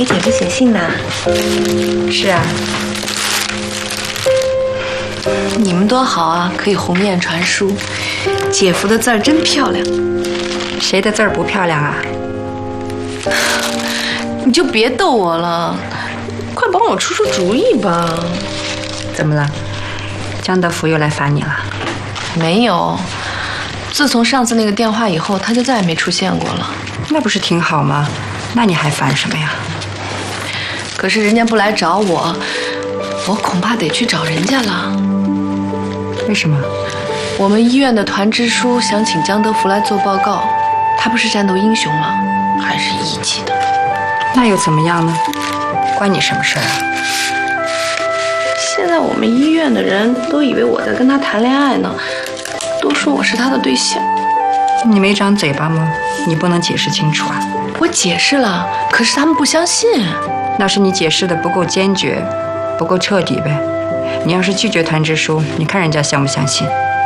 给姐夫写信呢。 是啊。 你们多好啊，可以鸿雁传书。姐夫的字儿真漂亮。 谁的字儿不漂亮啊？ 你就别逗我了，快帮我出出主意吧。 怎么了？江德福又来烦你了？ 没有，自从上次那个电话以后，他就再也没出现过了。 那不是挺好吗？那你还烦什么呀？ 可是人家不来找我，我恐怕得去找人家了。 为什么？ 我们医院的团支书想请江德福来做报告，他不是战斗英雄吗？还是义气的。 那又怎么样呢？关你什么事儿啊？ 现在我们医院的人都以为我在跟他谈恋爱呢，都说我是他的对象。 你没长嘴巴吗？你不能解释清楚啊？ 我解释了，可是他们不相信。 那是你解释的不够坚决，不够彻底呗。你要是拒绝团支书，你看人家相不相信？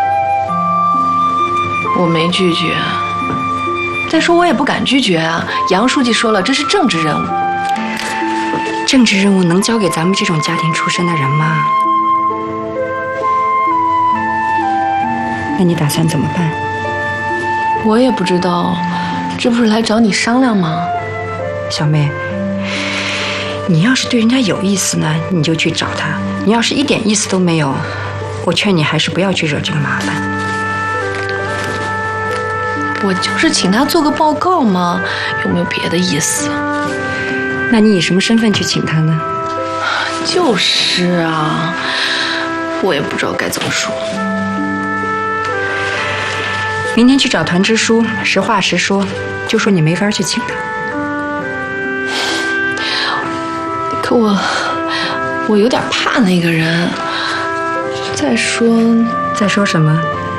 我没拒绝。再说我也不敢拒绝啊，杨书记说了，这是政治任务。 政治任务能交给咱们这种家庭出身的人吗？那你打算怎么办？ 我也不知道，这不是来找你商量吗？ 小妹，你要是对人家有意思呢，你就去找他；你要是一点意思都没有，我劝你还是不要去惹这个麻烦。 我就是请他做个报告嘛，有没有别的意思？ 那你以什么身份去请他呢？ 就是啊，我也不知道该怎么说。 明天去找团支书，实话实说，就说你没法去请他。 可我有点怕那个人。再说什么？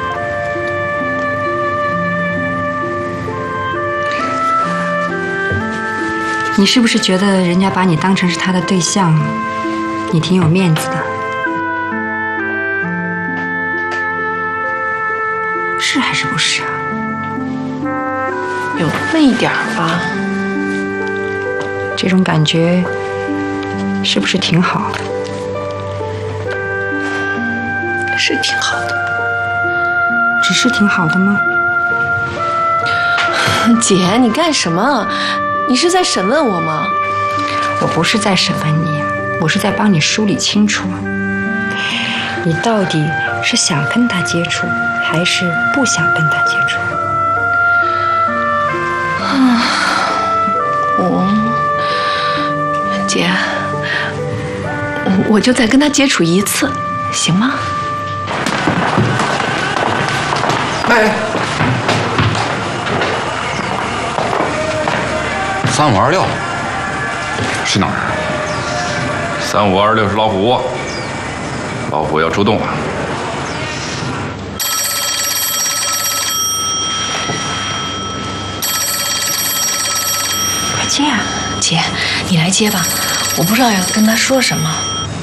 你是不是觉得人家把你当成是他的对象，你挺有面子的？是还是不是啊？ 有那么一点吧。 这种感觉是不是挺好的？ 是挺好的。 只是挺好的吗？ 姐，你干什么？你是在审问我吗？ 我不是在审问你，我是在帮你梳理清楚，你到底是想跟他接触，还是不想跟他接触？ 姐，我就再跟他接触一次，行吗？ 哎，3526是哪儿 ？3526是老虎，老虎要出动了。 快接啊！ 姐，你来接吧，我不知道要跟他说什么。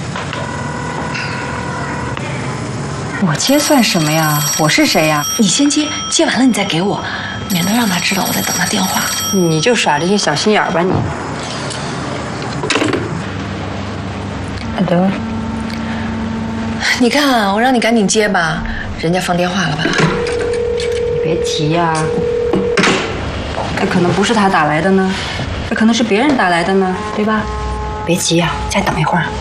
我接算什么呀？我是谁呀？ 你先接，接完了你再给我，免得让他知道我在等他电话。 你就耍这些小心眼儿吧你。阿德， 你看，我让你赶紧接吧，人家放电话了吧？ 你别急呀，这可能不是他打来的呢，这可能是别人打来的呢，对吧？别急呀，再等一会儿。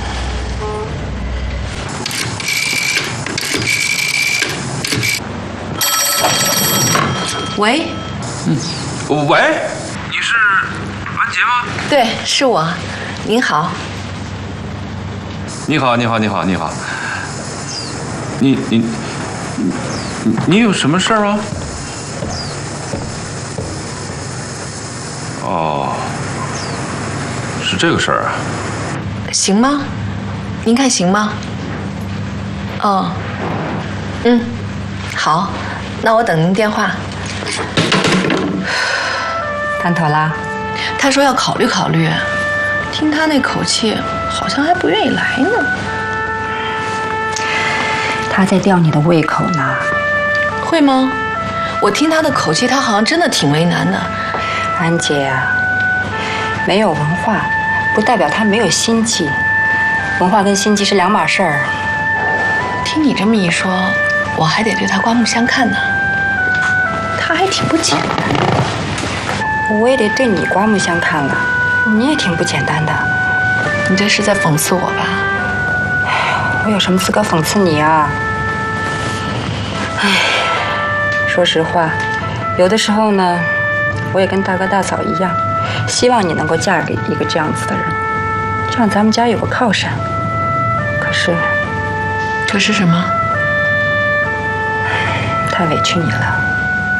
喂， 喂， 你是安杰吗？ 对，是我。您好。 你好，你好，你好，你好。你有什么事儿啊？哦，是这个事儿啊。 行吗？您看行吗？哦，好，那我等您电话。 谈妥啦？ 他说要考虑考虑，听他那口气，好像还不愿意来呢。 他在吊你的胃口呢。 会吗？我听他的口气，他好像真的挺为难的。 安姐啊，没有文化， 不代表他没有心计。文化跟心计是两码事儿。 听你这么一说，我还得对他刮目相看呢。他还挺不简单。 我也得对你刮目相看了，你也挺不简单的。 你这是在讽刺我吧？ 我有什么资格讽刺你啊？唉，说实话，有的时候呢，我也跟大哥大嫂一样，希望你能够嫁给一个这样子的人，这样咱们家有个靠山。可是什么？ 太委屈你了。